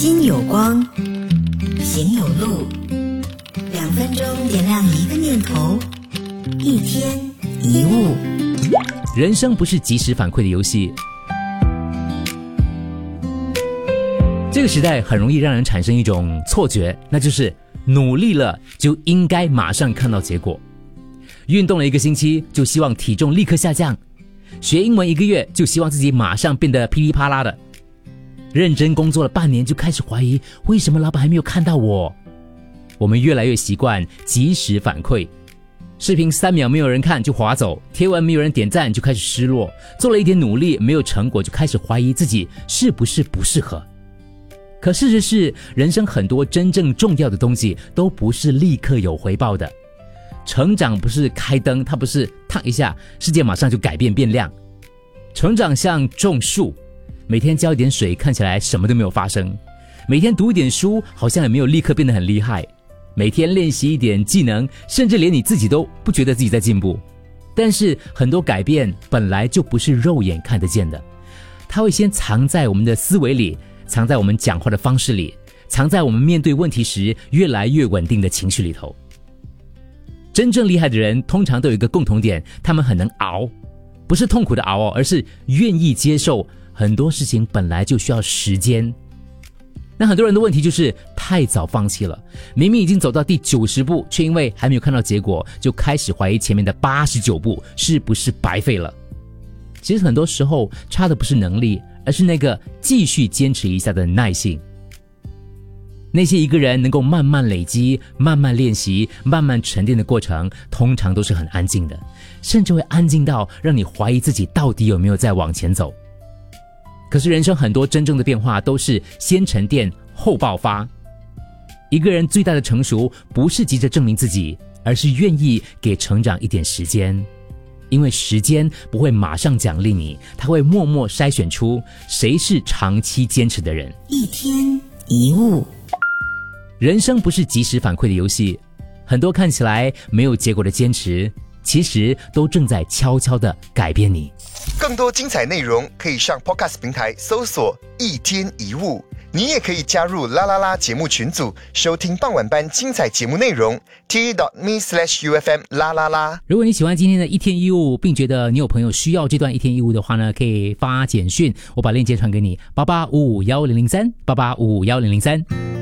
心有光，行有路，2分钟点亮一个念头，一天一物。 人生不是及时反馈的游戏。这个时代很容易让人产生一种错觉，那就是努力了就应该马上看到结果。运动了1个星期就希望体重立刻下降，学英文1个月就希望自己马上变得噼里啪啦的，认真工作了半年就开始怀疑为什么老板还没有看到我。我们越来越习惯及时反馈，视频3秒没有人看就滑走，贴文没有人点赞就开始失落，做了一点努力没有成果就开始怀疑自己是不是不适合。可事实是，人生很多真正重要的东西都不是立刻有回报的。成长不是开灯，它不是烫一下世界马上就改变变亮。成长像种树，每天浇一点水看起来什么都没有发生，每天读一点书好像也没有立刻变得很厉害，每天练习一点技能，甚至连你自己都不觉得自己在进步。但是很多改变本来就不是肉眼看得见的，它会先藏在我们的思维里，藏在我们讲话的方式里，藏在我们面对问题时越来越稳定的情绪里头。真正厉害的人通常都有一个共同点，他们很能熬，不是痛苦的熬而是愿意接受很多事情本来就需要时间。那很多人的问题就是太早放弃了，明明已经走到第90步，却因为还没有看到结果，就开始怀疑前面的89步是不是白费了。其实很多时候差的不是能力，而是那个继续坚持一下的耐性。那些一个人能够慢慢累积、慢慢练习、慢慢沉淀的过程，通常都是很安静的，甚至会安静到让你怀疑自己到底有没有在往前走。可是人生很多真正的变化都是先沉淀后爆发。一个人最大的成熟不是急着证明自己，而是愿意给成长一点时间。因为时间不会马上奖励你，它会默默筛选出谁是长期坚持的人。 一天一物。 人生不是及时反馈的游戏，很多看起来没有结果的坚持，其实都正在悄悄地改变你。 更多精彩内容可以上 Podcast 平台搜索一天一物，你也可以加入啦啦啦节目群组，收听傍晚班精彩节目内容 t.me/UFM 啦啦啦。 如果你喜欢今天的一天一物，并觉得你有朋友需要这段一天一物的话呢，可以发简讯，我把链接传给你，88551003，88551003。